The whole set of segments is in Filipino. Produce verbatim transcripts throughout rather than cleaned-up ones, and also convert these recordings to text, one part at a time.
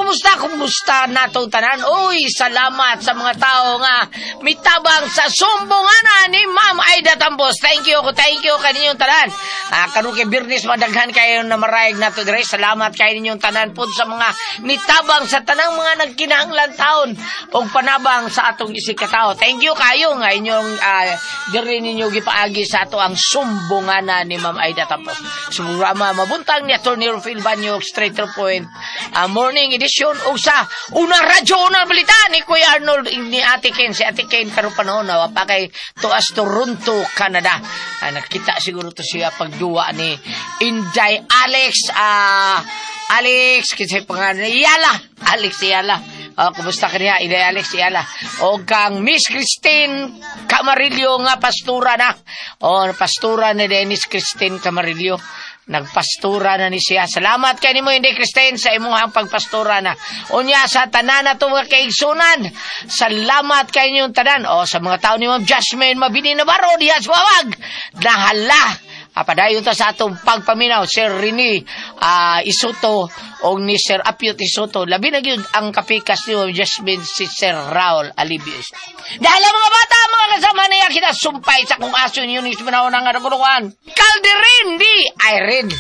kumusta? Kumusta natong tanan? Uy, salamat sa mga tao nga mitabang sa sumbonganan ni Ma'am Aida Tambos. Thank you ko, thank you kaninyong tanan. Ah, karon kay Birnis madaghan kayo na marayag nato dire. Salamat kay ninyong tanan pud sa mga mitabang sa tanang mga nagkinahanglan taon og panabang sa atong isikatawo. Thank you kayo nga inyong uh, dire ninyo gipaagi sa ato ang sumbonganan ni Ma'am Aida Tambos. Sumurama mabuntang ni Attorney Phil Banyo straight to point. Uh, morning edition o sa unang radyo, unang balita ni Kuya Arnold ni Ate Ken. Si Ate Ken karon panahon na pa kay tuas Toronto, Canada. Uh, nakita siguro to siya pagduwa ni Inday Alex uh, Alex kasi pangalan Yala Alex Yala. Uh, kumusta ka niya Inday Alex Yala o kang Miss Christine Camarillo nga pastura na o pastura ni Dennis Christine Camarillo. Nagpastura na ni siya. Salamat kay nimo Inday Christine sa imong pagpastura na. Unya sa tanan nato mga kaigsunan. Salamat kay inyong tanan. O sa mga tao ni Ma'am Jasmine Mabini Navarro diha sa Wawag. Nahala. Apadayon ta sa atong pagpaminaw Sir Rene uh, Isoto o ni Sir Apiot Isoto. Labi na gyud ang kapikas ni Ma'am Jasmine si Sir Raul Alibios. Dahil ang mga bata, mga kasama na yan, kinasumpay sa kung aso niyo ni Simanao ng Araguruan. Calderin di Irene.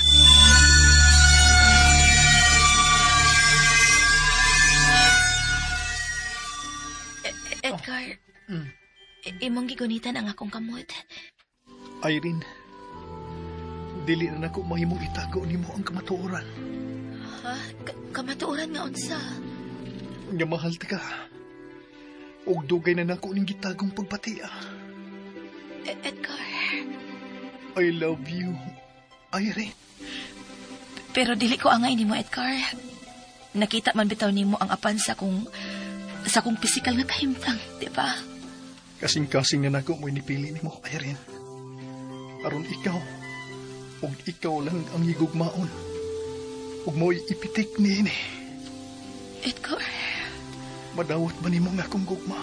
Edgar, oh. mm. imong gigunitan ang akong kamot. Irene, dili na nako mahimong itago nimo ang kamatuoran. Ha? K- kamatuoran nga unsa? Nga mahal ti ka. Og dugay na nako ning gitagong pagpatia. E- Edgar. I love you, Irene. Pero dili ko angay nimo, Edgar. Nakita man bitaw nimo ang apan sa kung sa kung pisikal nga kahimtang, di ba? Kasing-kasing na nako mo inipili nimo, Irene. Aron ikaw, og ikaw lang ang higugmaon. Og mo'y ipitik ni ini. Edgar. Madawat ba nimo nga akong gugma?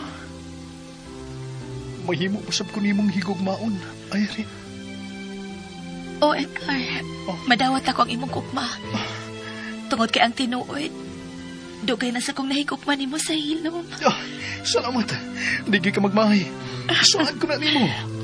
Mahimo pasab ko nimong higugmaon, Irene. Oh, Edgar. Oh. Madawat ako ang imong gugma. Oh. Tungod kay ang tinuod. Dugay na sa kong nahigugma nimo sa hilom. Oh, salamat. Digi ka magmahay. Saan ko na nimo?